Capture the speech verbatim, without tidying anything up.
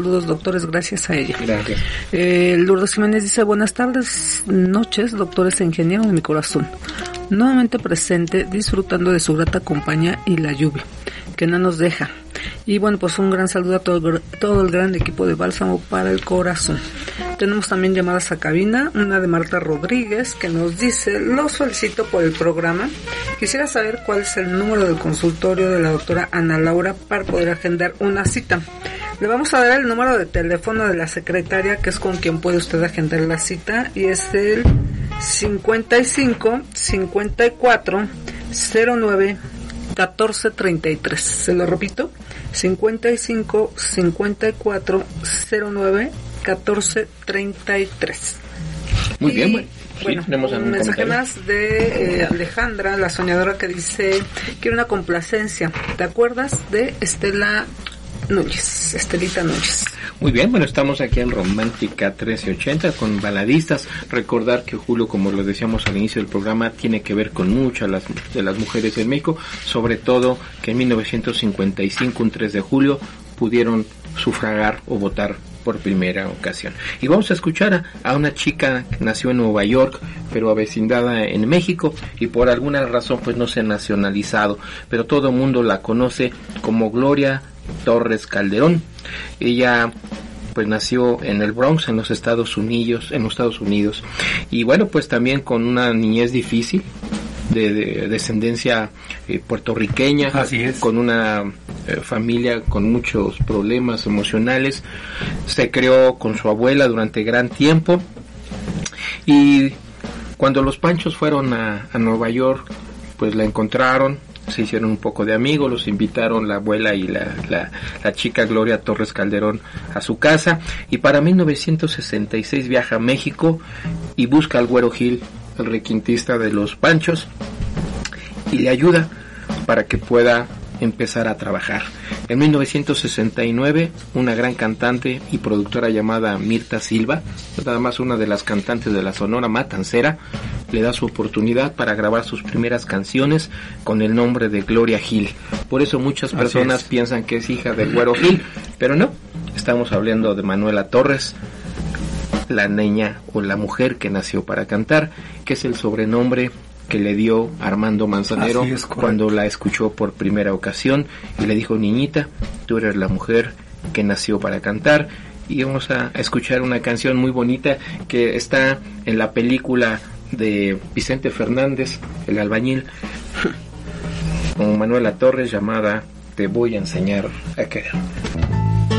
Saludos, doctores, gracias a ella. Gracias. Eh, Lourdes Jiménez dice, buenas tardes, noches, doctores e ingenieros de mi corazón. Nuevamente presente, disfrutando de su grata compañía y la lluvia, que no nos deja. Y bueno, pues un gran saludo a todo, todo el gran equipo de Bálsamo para el Corazón. Tenemos también llamadas a cabina, una de Marta Rodríguez, que nos dice, los felicito por el programa. Quisiera saber cuál es el número del consultorio de la doctora Ana Laura para poder agendar una cita. Le vamos a dar el número de teléfono de la secretaria, que es con quien puede usted agendar la cita, y es el cincuenta y cinco, cincuenta y cuatro, cero nueve, catorce treinta y tres. Se lo repito, cincuenta y cinco, cincuenta y cuatro, cero nueve, catorce treinta y tres. Muy y, bien, bueno. Bueno, sí, un, un mensaje más de eh, Alejandra, la soñadora, que dice, quiero una complacencia. ¿Te acuerdas de Estela Núñez, Estelita Núñez? Muy bien, bueno, estamos aquí en Romántica trece ochenta con baladistas. Recordar que Julio, como lo decíamos al inicio del programa, tiene que ver con muchas las, de las mujeres en México, sobre todo que en mil novecientos cincuenta y cinco, un tres de julio, pudieron sufragar o votar por primera ocasión. Y vamos a escuchar a, a una chica que nació en Nueva York, pero avecindada en México, y por alguna razón pues no se ha nacionalizado, pero todo el mundo la conoce como Gloria Torres Calderón. Ella pues nació en el Bronx, en los Estados Unidos, en los Estados Unidos, y bueno, pues también con una niñez difícil, de, de descendencia eh, puertorriqueña. Así es. Con una eh, familia con muchos problemas emocionales. Se crió con su abuela durante gran tiempo, y cuando los Panchos fueron a, a Nueva York, pues la encontraron, se hicieron un poco de amigos, los invitaron la abuela y la, la, la chica Gloria Torres Calderón a su casa, y para mil novecientos sesenta y seis viaja a México y busca al Güero Gil, el requintista de los Panchos, y le ayuda para que pueda empezar a trabajar. En mil novecientos sesenta y nueve, una gran cantante y productora llamada Mirta Silva, nada más una de las cantantes de la Sonora Matancera, le da su oportunidad para grabar sus primeras canciones con el nombre de Gloria Gil. Por eso muchas personas piensan que es hija del Güero Gil, pero no, estamos hablando de Manuela Torres, la niña o la mujer que nació para cantar, que es el sobrenombre que le dio Armando Manzanero cuando la escuchó por primera ocasión y le dijo: niñita, tú eres la mujer que nació para cantar. Y vamos a escuchar una canción muy bonita que está en la película de Vicente Fernández, El albañil, con Manuela Torres, llamada Te voy a enseñar a querer.